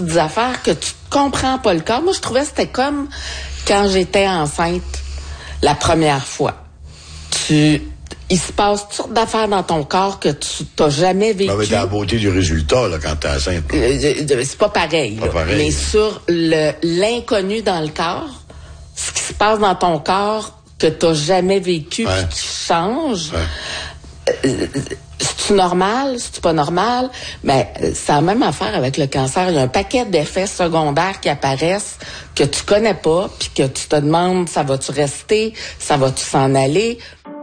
petites affaires que tu comprends pas le corps. Moi, je trouvais que c'était comme quand j'étais enceinte la première fois. Il se passe toutes sortes d'affaires dans ton corps que tu t'as jamais vécu. Mais la beauté du résultat, là, quand t'es enceinte. C'est pas pareil. Pas pareil. Mais sur l'inconnu dans le corps, ce qui se passe dans ton corps que t'as jamais vécu, puis qui change. C'est-tu normal? C'est-tu pas normal? Ben, c'est la même affaire avec le cancer. Il y a un paquet d'effets secondaires qui apparaissent que tu connais pas, puis que tu te demandes, ça va-tu rester? Ça va-tu s'en aller?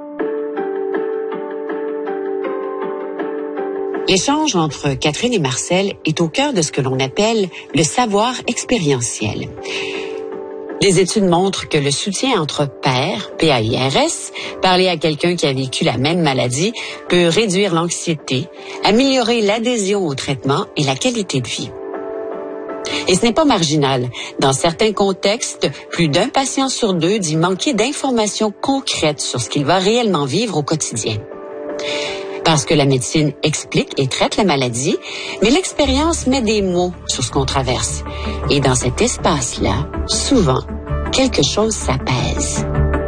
L'échange entre Catherine et Marcel est au cœur de ce que l'on appelle le savoir expérientiel. Les études montrent que le soutien entre pairs, PAIRS, parler à quelqu'un qui a vécu la même maladie, peut réduire l'anxiété, améliorer l'adhésion au traitement et la qualité de vie. Et ce n'est pas marginal. Dans certains contextes, plus d'un patient sur deux dit manquer d'informations concrètes sur ce qu'il va réellement vivre au quotidien. Parce que la médecine explique et traite la maladie, mais l'expérience met des mots sur ce qu'on traverse. Et dans cet espace-là, souvent, quelque chose s'apaise.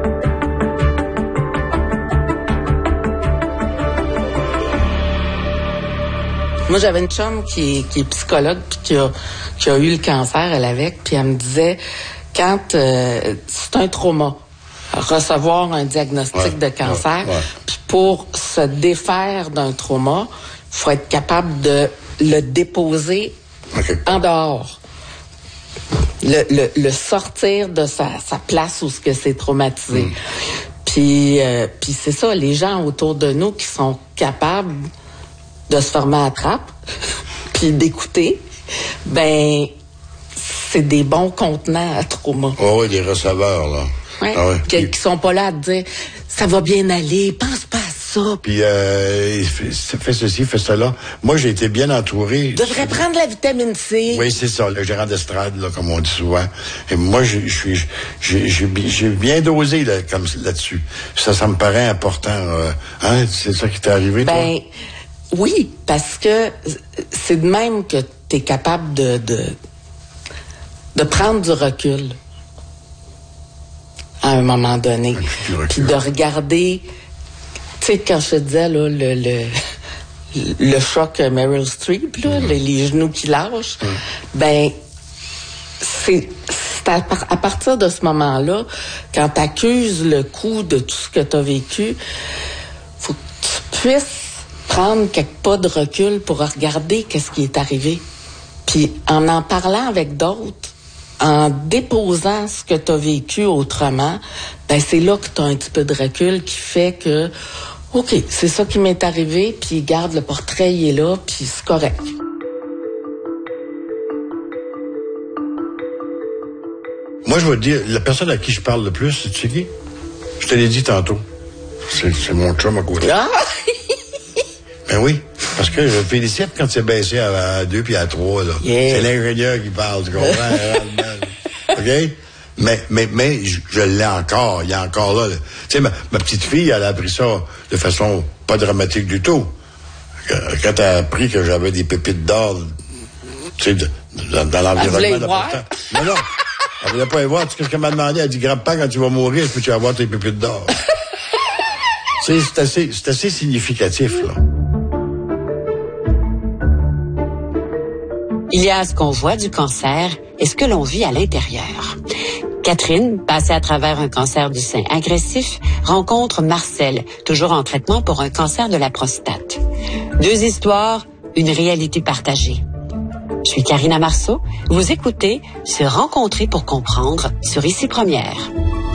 Moi, j'avais une chum qui est psychologue puis qui a eu le cancer, elle avec, puis elle me disait, quand c'est un trauma, recevoir un diagnostic de cancer, puis pour se défaire d'un trauma, il faut être capable de le déposer en dehors. Le sortir de sa place où ce que c'est traumatisé. Puis c'est ça, les gens autour de nous qui sont capables de se fermer à la trappe, puis d'écouter, ben c'est des bons contenants à trauma. Oh oui, des receveurs, là. Ouais. Ah ouais. Qui sont pas là à te dire ça va bien aller, pense pas à ça. Puis fais ceci, fais cela. Moi, j'ai été bien entouré. Devrais prendre la vitamine C. Oui, c'est ça, le gérant d'estrade, là, comme on dit souvent. Et moi, j'ai bien dosé là, comme là-dessus. Ça me paraît important. Hein, c'est ça qui t'est arrivé, toi? Ben oui, parce que c'est de même que t'es capable de prendre du recul. À un moment donné. Puis de regarder, tu sais, quand je te disais, là, le choc Meryl Streep, là, les genoux qui lâchent, ben, c'est à partir de ce moment-là, quand tu accuses le coup de tout ce que tu as vécu, faut que tu puisses prendre quelques pas de recul pour regarder qu'est-ce qui est arrivé. Puis en parlant avec d'autres, en déposant ce que tu as vécu autrement, ben c'est là que tu as un petit peu de recul qui fait que, OK, c'est ça qui m'est arrivé, puis garde le portrait, il est là, puis c'est correct. Moi, je veux te dire, la personne à qui je parle le plus, tu sais qui? Je te l'ai dit tantôt. C'est mon chum à côté. Ah! Ben oui, parce que je félicite quand c'est baissé à 2 puis à 3, là. Yeah. C'est l'ingénieur qui parle, tu comprends? OK? Mais je l'ai encore, il est encore là. Tu sais, ma petite fille, elle a appris ça de façon pas dramatique du tout. Quand elle a appris que j'avais des pépites d'or, tu sais, dans l'environnement d'appartement. Non, elle voulait pas y voir. Tu sais ce qu'elle m'a demandé? Elle dit, grand-père, quand tu vas mourir, peux-tu avoir tes pépites d'or? C'est assez significatif, là. Il y a ce qu'on voit du cancer et ce que l'on vit à l'intérieur. Catherine, passée à travers un cancer du sein agressif, rencontre Marcel, toujours en traitement pour un cancer de la prostate. 2 histoires, une réalité partagée. Je suis Karina Marceau. Vous écoutez Se rencontrer pour comprendre sur Ici Première.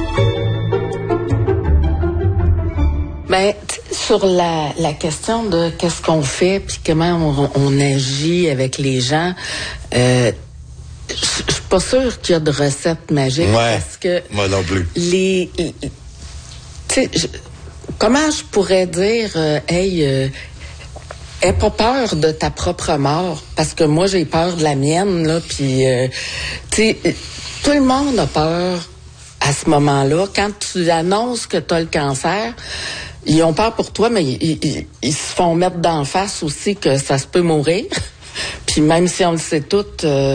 Ben, sur la question de qu'est-ce qu'on fait puis comment on agit avec les gens, je suis pas sûre qu'il y a de recettes magiques parce que moi non plus. Tu sais, comment je pourrais dire aie pas peur de ta propre mort parce que moi j'ai peur de la mienne là puis tu sais tout le monde a peur à ce moment-là quand tu annonces que tu as le cancer. Ils ont peur pour toi, mais ils se font mettre d'en face aussi que ça se peut mourir. Puis même si on le sait tout,